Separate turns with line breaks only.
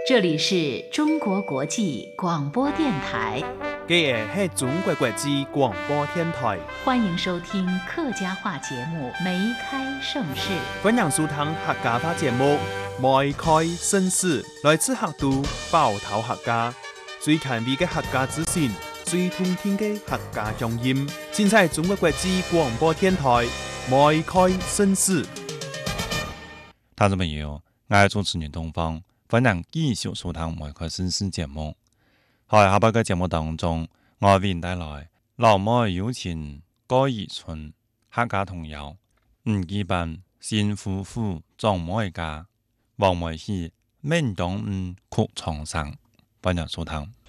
这里是中国国际广播电台，
这个是中国国际广播电台，
欢迎收听客家话节目《梅开盛世》。
欢迎收听客家话节目《梅开盛世》，来自客都包头客家，最权威的客家资讯，最通听的客家乡音，尽在中国国际广播电台《梅开盛世》。
听众朋友，我是主持人东方。欢迎繼續收聽《梅開盛世》節目。喺下半個節目當中，我為您帶來老梅有情歌兒春客家童謠，記版新夫婦撞梅家，黃梅戲命當曲長生。歡迎收聽。